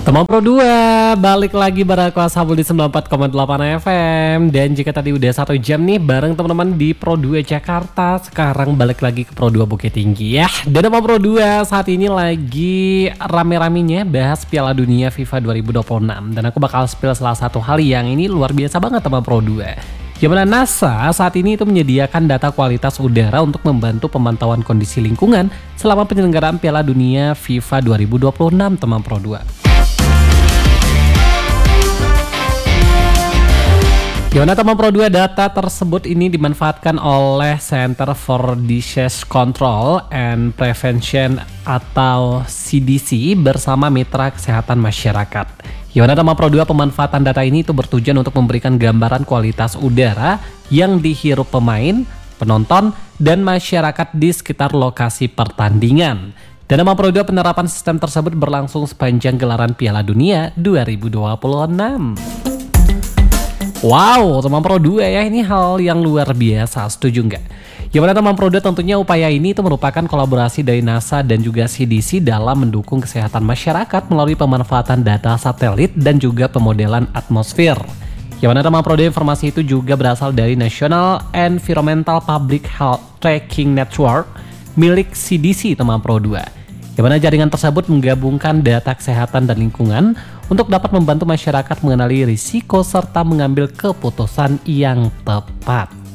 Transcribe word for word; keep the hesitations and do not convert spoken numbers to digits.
Teman Pro dua, balik lagi bareng aku Ashabul di sembilan puluh empat koma delapan F M. Dan jika tadi udah satu jam nih bareng teman-teman di Pro dua Jakarta, sekarang balik lagi ke Pro dua Bukit Tinggi ya. Dan Teman Pro dua saat ini lagi rame-ramenya bahas Piala Dunia FIFA dua ribu dua puluh enam. Dan aku bakal spill salah satu hal yang ini luar biasa banget Teman Pro dua. Yang mana NASA saat ini itu menyediakan data kualitas udara untuk membantu pemantauan kondisi lingkungan selama penyelenggaraan Piala Dunia FIFA dua ribu dua puluh enam Teman Pro dua. Gimana Teman Pro dua, data tersebut ini dimanfaatkan oleh Center for Disease Control and Prevention atau C D C bersama mitra kesehatan masyarakat. Gimana Teman Pro dua, pemanfaatan data ini itu bertujuan untuk memberikan gambaran kualitas udara yang dihirup pemain, penonton, dan masyarakat di sekitar lokasi pertandingan. Dan Teman Pro dua, penerapan sistem tersebut berlangsung sepanjang gelaran Piala Dunia dua ribu dua puluh enam. Wow, Teman Pro dua ya, ini hal yang luar biasa, setuju nggak? Gimana Teman Pro dua, tentunya upaya ini itu merupakan kolaborasi dari NASA dan juga C D C dalam mendukung kesehatan masyarakat melalui pemanfaatan data satelit dan juga pemodelan atmosfer. Gimana Teman Pro dua, informasi itu juga berasal dari National Environmental Public Health Tracking Network milik C D C Teman Pro dua. Gimana jaringan tersebut menggabungkan data kesehatan dan lingkungan untuk dapat membantu masyarakat mengenali risiko serta mengambil keputusan yang tepat.